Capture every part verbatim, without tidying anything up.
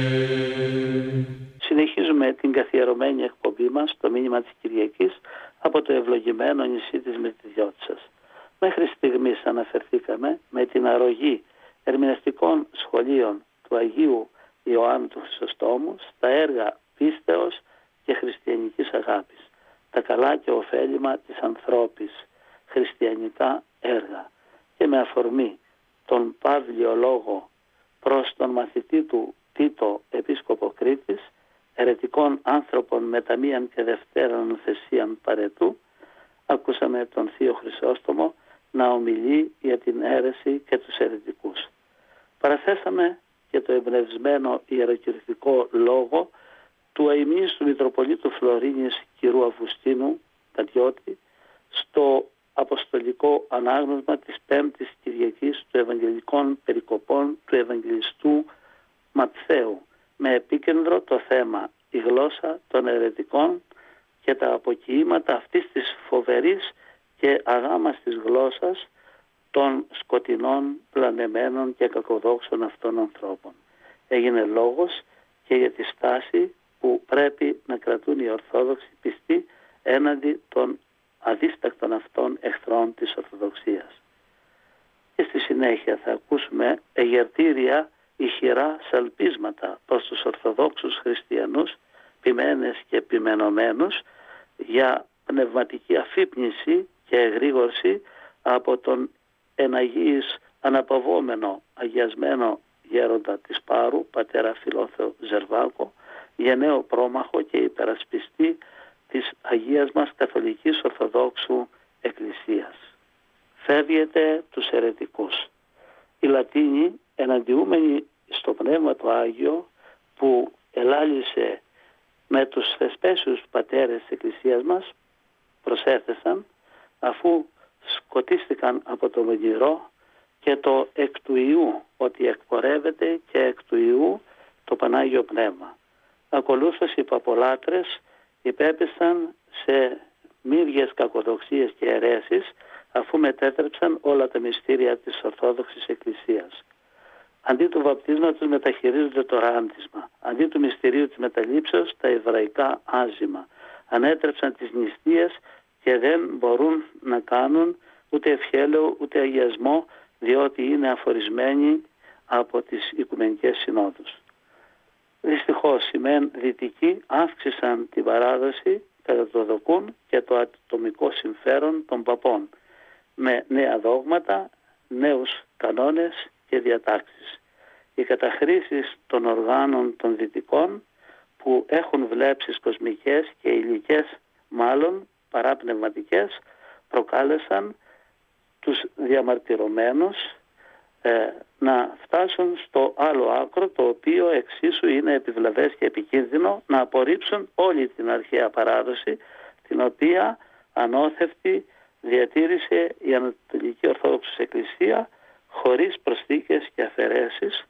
Συνεχίζουμε την καθιερωμένη εκπομπή μας, το μήνυμα της Κυριακής, από το ευλογημένο νησί της Μυτιδιώτισσας. Μέχρι στιγμής αναφερθήκαμε με την αρρωγή ερμηνευτικών σχολείων του Αγίου Ιωάννου του Χρυσοστόμου στα έργα πίστεως και χριστιανικής αγάπης, τα καλά και ωφέλιμα της ανθρώπης, χριστιανικά έργα, και με αφορμή τον Παύλιο λόγο προς τον μαθητή του Τίτο επίσκοπο Κρήτης, αιρετικών άνθρωπων μεταμίαν και δευτέραν θεσίαν παρετού, ακούσαμε τον Θείο Χρυσόστομο να ομιλεί για την αίρεση και τους αιρετικούς. Παραθέσαμε και το εμπνευσμένο ιεροκηρυκτικό λόγο του αημνίστου Μητροπολίτου Φλωρίνης κ. Αυγουστίνου Τατιώτη στο αποστολικό ανάγνωσμα της Πέμπτης Κυριακής του Ευαγγελικών Περικοπών του Ευαγγελιστού Ματθαίου, με επίκεντρο το θέμα η γλώσσα των αιρετικών και τα αποκοιήματα αυτής της φοβερής και αγάμαστης γλώσσας των σκοτεινών, πλανεμένων και κακοδόξων αυτών ανθρώπων. Έγινε λόγος και για τη στάση που πρέπει να κρατούν οι Ορθόδοξοι πιστοί έναντι των αδίστακτων αυτών εχθρών της Ορθοδοξίας. Και στη συνέχεια θα ακούσουμε εγερτήρια ηχηρά σαλπίσματα προς τους Ορθοδόξους χριστιανούς, ποιμένες και ποιμενωμένους, για πνευματική αφύπνιση και εγρήγορση από τον εναγίης αναπαυόμενο αγιασμένο γέροντα της Πάρου, πατέρα Φιλόθεο Ζερβάκο, γενναίο πρόμαχο και υπερασπιστή της Αγίας μας Καθολικής Ορθοδόξου Εκκλησίας. Φεύγεται τους αιρετικούς. Οι Λατίνοι, εναντιούμενοι στο Πνεύμα το Άγιο που ελάλησε με τους θεσπέσιους πατέρες της Εκκλησίας μας, προσέθεσαν, αφού σκοτίστηκαν από το Μογυρό, και το εκ του Ιού, ότι εκπορεύεται και εκ του Ιού το Πανάγιο Πνεύμα. Ακολούθως οι παπολάτρες υπέπεσαν σε μύριες κακοδοξίες και αιρέσεις, αφού μετέτρεψαν όλα τα μυστήρια της Ορθόδοξης Εκκλησίας. Αντί του βαπτίσματος μεταχειρίζονται το ράμτισμα. Αντί του μυστηρίου της μεταλήψεως τα εβραϊκά άζημα. Ανέτρεψαν τις νηστείες και δεν μπορούν να κάνουν ούτε ευχέλαιο ούτε αγιασμό, διότι είναι αφορισμένοι από τις Οικουμενικές Συνόδους. Δυστυχώς οι μεν δυτικοί αύξησαν την παράδοση κατά το δοκούν και το ατομικό συμφέρον των παπών, με νέα δόγματα, νέους κανόνες και διατάξεις. Οι καταχρήσεις των οργάνων των δυτικών, που έχουν βλέψεις κοσμικές και υλικές μάλλον παρά πνευματικές, προκάλεσαν τους διαμαρτυρωμένους ε, να φτάσουν στο άλλο άκρο, το οποίο εξίσου είναι επιβλαβές και επικίνδυνο, να απορρίψουν όλη την αρχαία παράδοση, την οποία ανώθευτη διατήρησε η Ανατολική Ορθόδοξη Εκκλησία χωρίς προσθήκες και αφαιρέσεις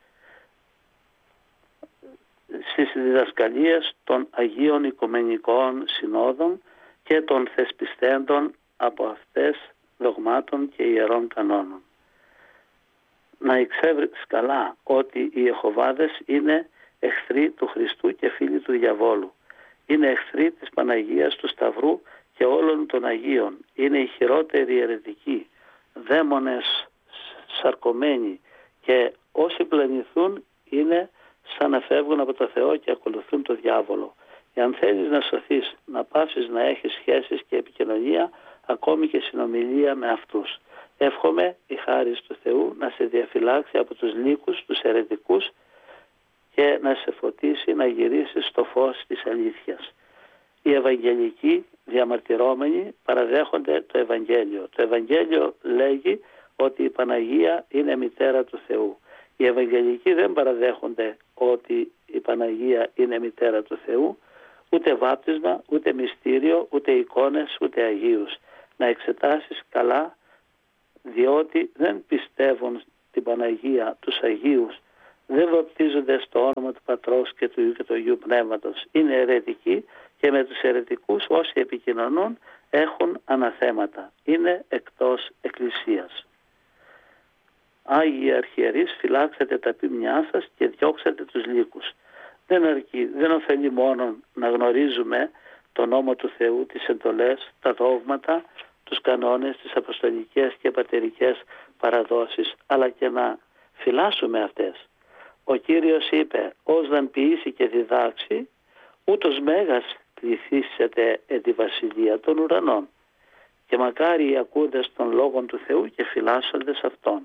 στις διδασκαλίες των Αγίων Οικουμενικών Συνόδων και των θεσπιστέντων από αυτές δογμάτων και ιερών κανόνων. Να εξεύρεις καλά ότι οι Ιεχωβάδες είναι εχθροί του Χριστού και φίλοι του διαβόλου. Είναι εχθροί της Παναγίας του Σταυρού και όλων των Αγίων. Είναι οι χειρότεροι αιρετικοί, δαίμονες σαρκωμένοι, και όσοι πλανηθούν είναι σαν να φεύγουν από το Θεό και ακολουθούν το διάβολο. Εάν θέλεις να σωθείς, να πάψεις να έχεις σχέσεις και επικοινωνία, ακόμη και συνομιλία με αυτούς. Εύχομαι η χάρις του Θεού να σε διαφυλάξει από τους λύκους, τους αιρετικούς, και να σε φωτίσει να γυρίσεις στο φως της αλήθειας. Οι Ευαγγελικοί διαμαρτυρόμενοι παραδέχονται το Ευαγγέλιο. Το Ευαγγέλιο λέγει ότι η Παναγία είναι μητέρα του Θεού. Οι Ευαγγελικοί δεν παραδέχονται ότι η Παναγία είναι μητέρα του Θεού, ούτε βάπτισμα, ούτε μυστήριο, ούτε εικόνες, ούτε Αγίους. Να εξετάσεις καλά, διότι δεν πιστεύουν την Παναγία, τους Αγίους, δεν βαπτίζονται στο όνομα του Πατρός και του Υιού και του Αγίου Πνεύματος. Είναι αιρετικοί και με τους αιρετικούς όσοι επικοινωνούν έχουν αναθέματα. Είναι εκτός Εκκλησίας. Άγιοι Αρχιερείς, φυλάξατε τα ποιμνιά σας και διώξατε τους λύκους. Δεν αρκεί, δεν ωφελεί μόνο να γνωρίζουμε τον νόμο του Θεού, τις εντολές, τα δόγματα, τους κανόνες, τις αποστολικές και πατερικές παραδόσεις, αλλά και να φυλάσσουμε αυτές. Ο Κύριος είπε, «Ως δαν ποιήσει και διδάξει, ούτως μέγας πληθύσσεται εν τη βασιλεία των ουρανών». Και μακάρι οι ακούντες των λόγων του Θεού και φυλάσσοντες αυτών.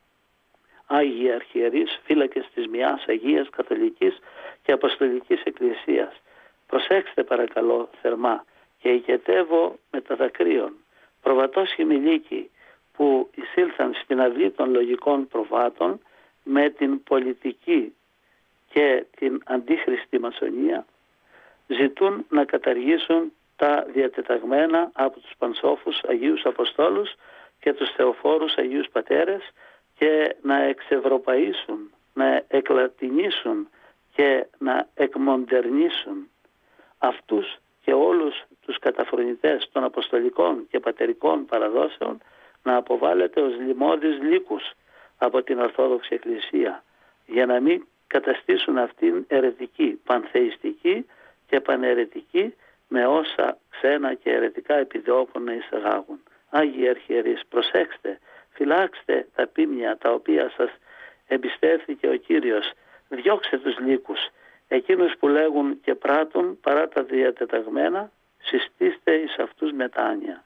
Άγιοι Αρχιερείς, φύλακες της μιας Αγίας Καθολικής και Αποστολικής Εκκλησίας, προσέξτε παρακαλώ θερμά και οικετεύω με τα δακρύων. Προβατός χιμηλίκοι που εισήλθαν στην αυλή των λογικών προβάτων με την πολιτική και την αντίχριστη μασονία, ζητούν να καταργήσουν τα διατεταγμένα από τους πανσόφους Αγίους Αποστόλους και τους θεοφόρους Αγίους Πατέρες και να εξευρωπαίσουν, να εκλατινίσουν και να εκμοντερνίσουν αυτούς και όλους τους καταφρονητές των αποστολικών και πατερικών παραδόσεων, να αποβάλλεται ως λιμώδεις λύκους από την Ορθόδοξη Εκκλησία, για να μην καταστήσουν αυτήν αιρετική, πανθεϊστική και παναιρετική, με όσα ξένα και αιρετικά επιδιώκουν να εισαγάγουν. Άγιοι Αρχιερείς, προσέξτε, φυλάξτε τα πίμια τα οποία σας εμπιστεύθηκε ο Κύριος, διώξτε τους λύκους, εκείνους που λέγουν και πράττουν παρά τα διατεταγμένα, συστήστε εις αυτούς μετάνοια.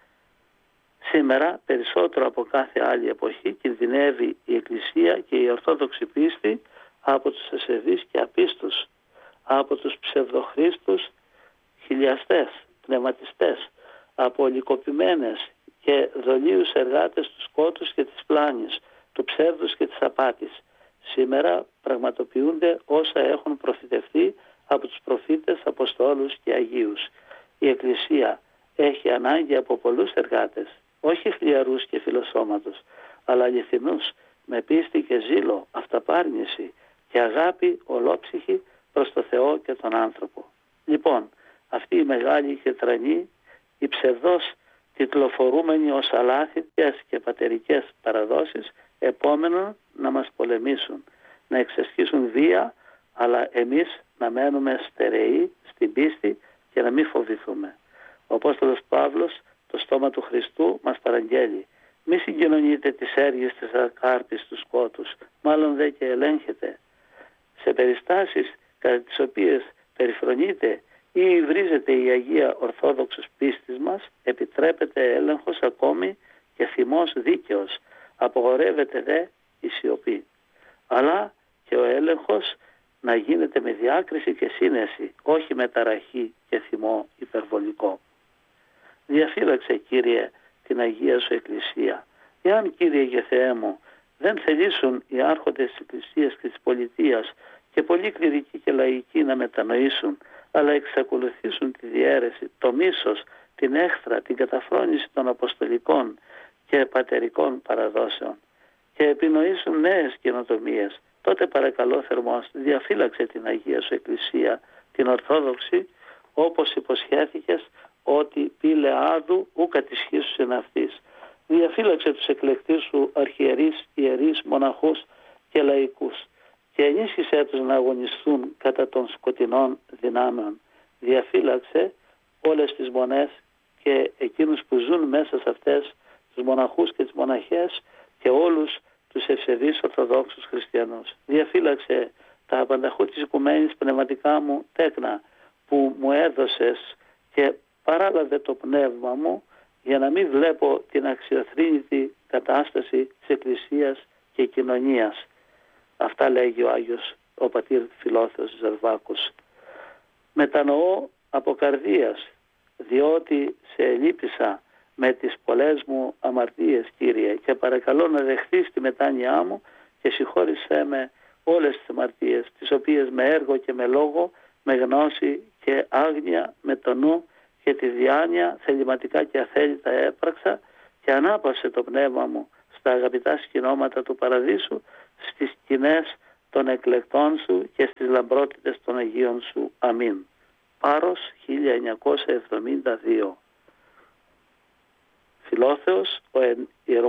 Σήμερα, περισσότερο από κάθε άλλη εποχή, κινδυνεύει η Εκκλησία και η Ορθόδοξη πίστη από τους ασεβείς και απίστους, από τους ψευδοχρίστους χιλιαστές, πνευματιστές, από λυκοποιημένες και δολίους εργάτες του σκότους και της πλάνης, του ψεύδους και της απάτης. Σήμερα πραγματοποιούνται όσα έχουν προφητευτεί από τους προφήτες, αποστόλους και Αγίους. Η Εκκλησία έχει ανάγκη από πολλούς εργάτες, όχι χλιαρούς και φιλοσώματος, αλλά αληθινούς, με πίστη και ζήλο, αυταπάρνηση και αγάπη ολόψυχη προς το Θεό και τον άνθρωπο. Λοιπόν, αυτή η μεγάλη και τρανή, οι ψευδός τιτλοφορούμενοι ως αλάθητες και πατερικές παραδόσεις, επόμενον να μας πολεμήσουν, να εξασκήσουν βία, αλλά εμείς να μένουμε στερεοί στην πίστη και να μην φοβηθούμε. Ο Απόστολος Παύλος, το στόμα του Χριστού, μας παραγγέλει: μη συγκοινωνείτε τις έργες της ακάρπης του σκότους, μάλλον δε και ελέγχετε. Σε περιστάσεις κατά τις οποίες περιφρονείται ή υβρίζεται η Αγία Ορθόδοξος πίστης μας, επιτρέπεται έλεγχος ακόμη και θυμός δίκαιος, απογορεύεται δε η σιωπή. Αλλά και ο έλεγχος να γίνεται με διάκριση και σύνεση, όχι με ταραχή και θυμό υπερβολικό. Διαφύλαξε, Κύριε, την Αγία Σου Εκκλησία. Εάν, Κύριε και Θεέ μου, δεν θελήσουν οι άρχοντες της Εκκλησίας και της πολιτείας και πολλοί κληρικοί και λαϊκοί να μετανοήσουν, αλλά εξακολουθήσουν τη διαίρεση, το μίσος, την έχθρα, την καταφρόνηση των αποστολικών και πατερικών παραδόσεων και επινοήσουν νέες καινοτομίες, τότε παρακαλώ θερμός, διαφύλαξε την Αγία Σου Εκκλησία, την Ορθόδοξη, όπως υποσχέθηκες ότι πήλε άδου ου κατησχίσουσιν αυτής. Διαφύλαξε τους εκλεκτούς Σου αρχιερείς, ιερείς, μοναχούς και λαϊκούς και ενίσχυσέ τους να αγωνιστούν κατά των σκοτεινών δυνάμεων. Διαφύλαξε όλες τις μονές και εκείνους που ζουν μέσα σε αυτές, τους μοναχούς και τις μοναχές και όλους τους ευσεβείς Ορθοδόξους Χριστιανούς. Διαφύλαξε τα απανταχού της οικουμένης πνευματικά μου τέκνα που μου έδωσες και παράλαβε το πνεύμα μου για να μην βλέπω την αξιοθρήνητη κατάσταση της Εκκλησίας και κοινωνίας. Αυτά λέγει ο Άγιος ο πατήρ Φιλόθεος Ζαρβάκος. Μετανοώ από καρδίας, διότι σε ελείπησα με τις πολλές μου αμαρτίες, Κύριε, και παρακαλώ να δεχθείς τη μετάνοιά μου και συγχώρησέ με όλες τις αμαρτίες, τις οποίες με έργο και με λόγο, με γνώση και άγνοια, με το νου και τη διάνοια θεληματικά και αθέλητα έπραξα και ανάπαυσε το πνεύμα μου στα αγαπητά σκηνώματα του Παραδείσου, στις σκηνές των εκλεκτών Σου και στις λαμπρότητες των Αγίων Σου. Αμήν. Πάρος χίλια εννιακόσια εβδομήντα δύο. Φιλόθεος ο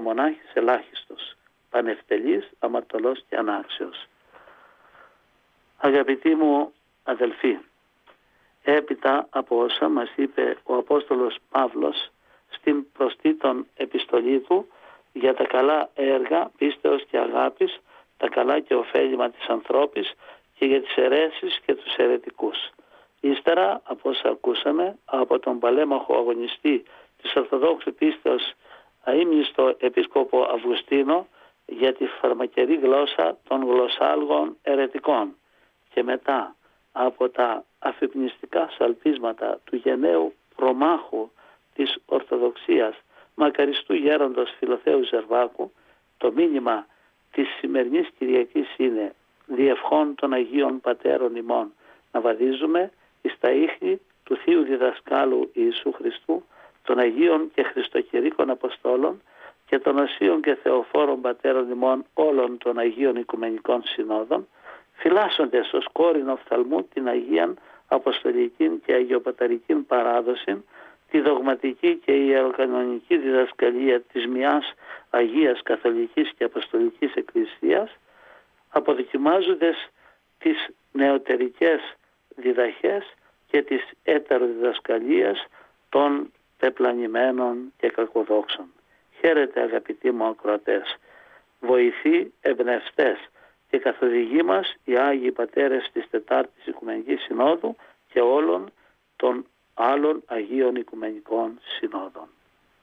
ιερομονάχης ελάχιστος, πανευτελής, αμαρτωλός και ανάξιος. Αγαπητοί μου αδελφοί, έπειτα από όσα μας είπε ο Απόστολος Παύλος στην προστήτων επιστολή του για τα καλά έργα πίστεως και αγάπης, τα καλά και ωφέλιμα της ανθρώπης και για τις αιρέσεις και τους αιρετικούς. Ύστερα από όσα ακούσαμε από τον παλέμαχο αγωνιστή της Ορθοδόξου πίστεως αείμνηστο επίσκοπο Αυγουστίνο για τη φαρμακερή γλώσσα των γλωσσάλγων αιρετικών, και μετά από τα αφυπνιστικά σαλπίσματα του γενναίου προμάχου της Ορθοδοξίας μακαριστού γέροντος Φιλοθέου Ζερβάκου, το μήνυμα της σημερινής Κυριακής είναι διευχών των Αγίων Πατέρων ημών να βαδίζουμε εις τα ίχνη του Θείου Διδασκάλου Ιησού Χριστού, των Αγίων και Χριστοκηρύκων Αποστόλων και των Οσίων και Θεοφόρων Πατέρων ημών όλων των Αγίων Οικουμενικών Συνόδων, φυλάσσοντες ως κόρην οφθαλμού την Αγίαν Αποστολική και Αγιοπαταρική παράδοση, τη δογματική και ιεροκανονική διδασκαλία της μιας Αγίας Καθολικής και Αποστολικής Εκκλησίας, αποδοκιμάζοντες τις νεωτερικές διδαχές και τις έτεροδιδασκαλίες των πεπλανημένων και κακοδόξων. Χαίρετε αγαπητοί μου ακροατές, βοηθοί εμπνευστές και καθοδηγοί μας οι Άγιοι Πατέρες της Τετάρτης Οικουμενικής Συνόδου και όλων των άλλων Αγίων Οικουμενικών Συνόδων.